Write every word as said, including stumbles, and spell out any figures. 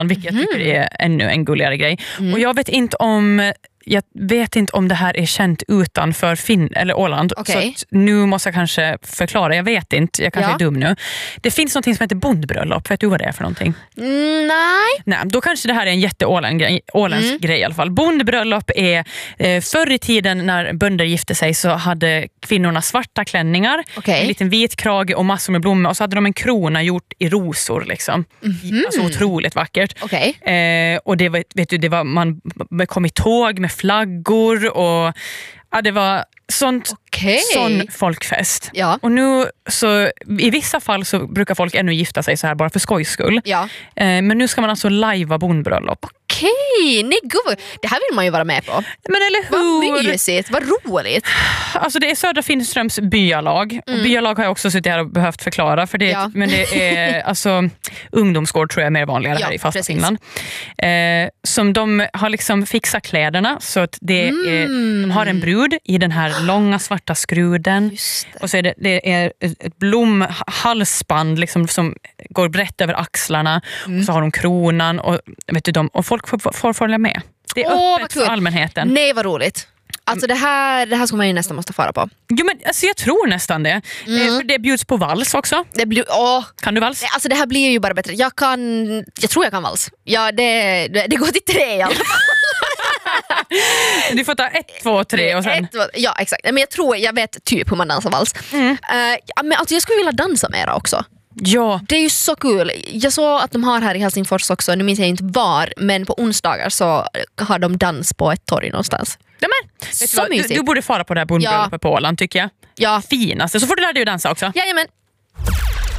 vilket Mm. jag tycker är ännu en gulligare grej. Mm. Och jag vet inte om jag vet inte om det här är känt utanför Finn eller Åland. Okay. Så att nu måste jag kanske förklara. Jag vet inte, jag kanske ja. är dum nu. Det finns något som heter bondbröllop. Vet du vad det är för någonting? Mm, nej. Nej, då kanske det här är en jätte-åländsk Åländsk Mm. grej i alla fall. Bondbröllop är eh, förr i tiden när bönder gifte sig så hade kvinnorna svarta klänningar, Okay. en liten vit krage och massor med blommor och så hade de en krona gjort i rosor liksom. Mm-hmm. Alltså otroligt vackert. Okay. Eh, och det var, vet du, det var, man kom i tåg med flaggor och ja, det var sånt, okay. sån folkfest. Ja. Och nu så i vissa fall så brukar folk ännu gifta sig så här bara för skojs skull. Ja. Eh, men nu ska man alltså lajva bondbröllop. Okej, nej gud, det här vill man ju vara med på. Men eller hur? Vad mysigt, vad roligt. Alltså det är Södra Finströms byalag. Mm. Och byalag har jag också suttit här och behövt förklara. För det, Ja. Men det är alltså ungdomsgård tror jag är mer vanligare Ja, här i fasta precis. Finland. Eh, som de har liksom fixat kläderna så att det är, Mm. de har en brud i den här långa svarta skruden. Just det. Och så är det, det är ett blomhalsband liksom, som går brett över axlarna. Mm. Och så har de kronan och, vet du, de, och folk får, får följa med. Det är Åh, vad öppet kul. för allmänheten. Nej, vad roligt. Alltså det här, det här ska man ju nästan måste fara på. Jo, men alltså, jag tror nästan det. Mm. Eh, för det bjuds på vals också. Det blir, åh, Kan du vals? alltså det här blir ju bara bättre. Jag kan, jag tror jag kan vals. Ja, det, det, det går till tre i alla fall. Du får ta ett, två, tre och sen... Ett, två, ja, exakt. Men jag tror, jag vet typ hur man dansar vals. Mm. Uh, ja, men alltså jag skulle vilja dansa mera också. Ja. Det är ju så kul. Jag såg att de har här i Helsingfors också, nu minns jag inte var, men på onsdagar så har de dans på ett torg någonstans. Ja, men, vet du, Så vad? du, mysigt. du borde fara på det här bondbröllopet Ja. på Åland tycker jag. Ja, Finaste. Så får du lära dig att dansa också. jajamän.